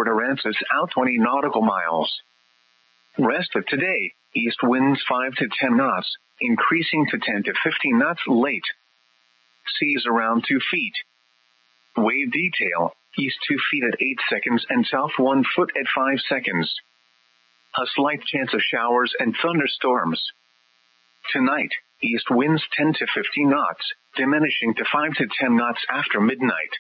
Port Aransas out 20 nautical miles. Rest of today, east winds 5 to 10 knots, increasing to 10 to 15 knots late. Seas around 2 feet. Wave detail, east 2 feet at 8 seconds and south 1 foot at 5 seconds. A slight chance of showers and thunderstorms. Tonight, east winds 10 to 15 knots, diminishing to 5 to 10 knots after midnight.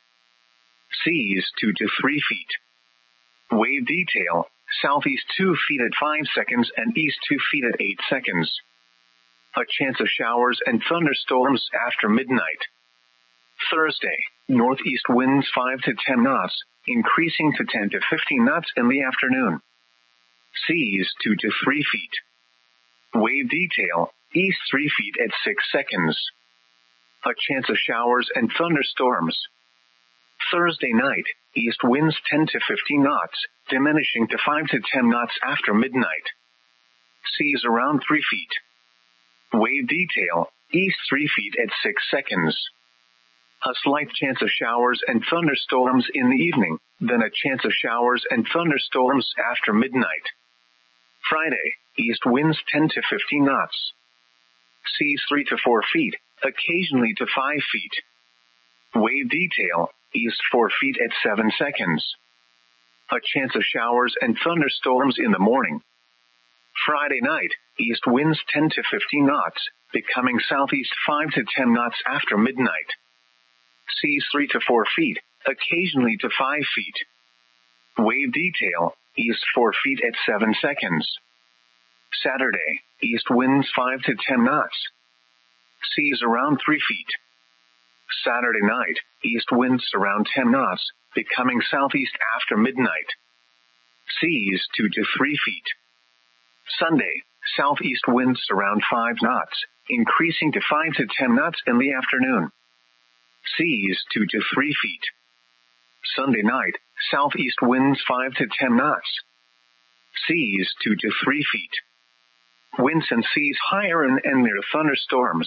Seas 2 to 3 feet. Wave detail, southeast 2 feet at 5 seconds and east 2 feet at 8 seconds. A chance of showers and thunderstorms after midnight. Thursday, northeast winds 5 to 10 knots, increasing to 10 to 15 knots in the afternoon. Seas 2 to 3 feet. Wave detail, east 3 feet at 6 seconds. A chance of showers and thunderstorms. Thursday night, east winds 10 to 15 knots, diminishing to 5 to 10 knots after midnight. Seas around 3 feet. Wave detail, east 3 feet at 6 seconds. A slight chance of showers and thunderstorms in the evening, then a chance of showers and thunderstorms after midnight. Friday, east winds 10 to 15 knots. Seas 3 to 4 feet, occasionally to 5 feet. Wave detail, east 4 feet at 7 seconds. A chance of showers and thunderstorms in the morning. Friday night, east winds 10 to 15 knots, becoming southeast 5 to 10 knots after midnight. Seas 3 to 4 feet, occasionally to 5 feet. Wave detail, east 4 feet at 7 seconds. Saturday, east winds 5 to 10 knots. Seas around 3 feet. Saturday night, east winds around 10 knots, becoming southeast after midnight. Seas 2 to 3 feet. Sunday, southeast winds around 5 knots, increasing to 5 to 10 knots in the afternoon. Seas 2 to 3 feet. Sunday night, southeast winds 5 to 10 knots. Seas 2 to 3 feet. Winds and seas higher and near thunderstorms.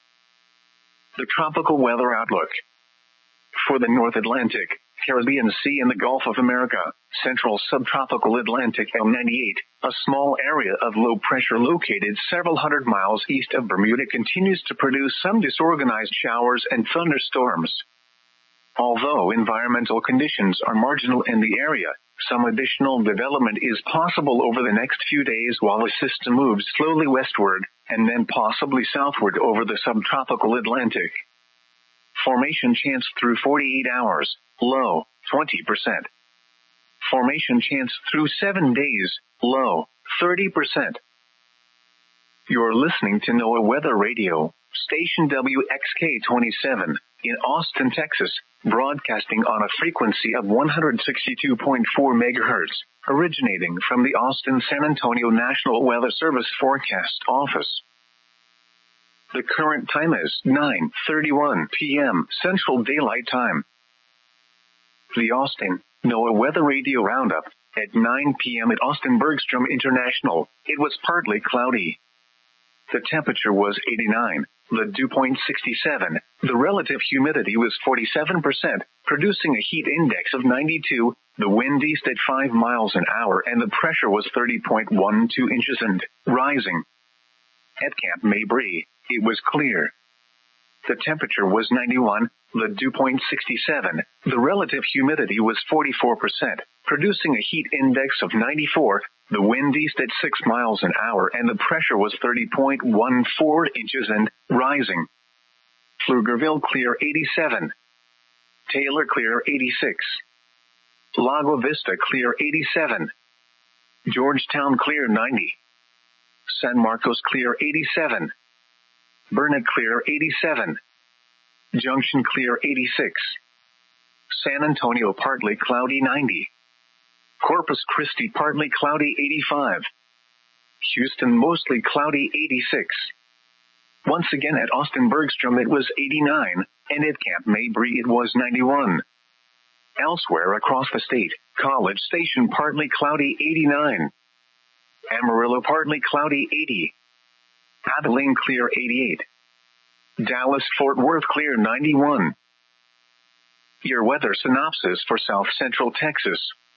The tropical weather outlook. For the North Atlantic, Caribbean Sea and the Gulf of America, Central Subtropical Atlantic L98, a small area of low pressure located several hundred miles east of Bermuda continues to produce some disorganized showers and thunderstorms. Although environmental conditions are marginal in the area, some additional development is possible over the next few days while the system moves slowly westward, and then possibly southward over the subtropical Atlantic. Formation chance through 48 hours, low, 20%. Formation chance through 7 days, low, 30%. You're listening to NOAA Weather Radio, station WXK-27, in Austin, Texas, broadcasting on a frequency of 162.4 megahertz, originating from the Austin-San Antonio National Weather Service Forecast Office. The current time is 9:31 p.m. Central Daylight Time. The Austin NOAA Weather Radio Roundup. At 9 p.m. at Austin Bergstrom International, it was partly cloudy. The temperature was 89, the dew point 67, the relative humidity was 47%, producing a heat index of 92, the wind east at 5 miles an hour, and the pressure was 30.12 inches and rising. At Camp Mabry, it was clear. The temperature was 91, the dew point 67, the relative humidity was 44%, producing a heat index of 94, the wind east at 6 miles an hour, and the pressure was 30.14 inches and rising. Pflugerville clear 87. Taylor clear 86. Lago Vista clear 87. Georgetown clear 90. San Marcos clear 87. Burnet clear 87. Junction clear 86. San Antonio partly cloudy 90. Corpus Christi partly cloudy 85. Houston mostly cloudy 86. Once again at Austin Bergstrom it was 89, and at Camp Mabry it was 91. Elsewhere across the state, College Station partly cloudy 89. Amarillo partly cloudy 80. Abilene clear 88. Dallas-Fort Worth clear 91. Your weather synopsis for South Central Texas.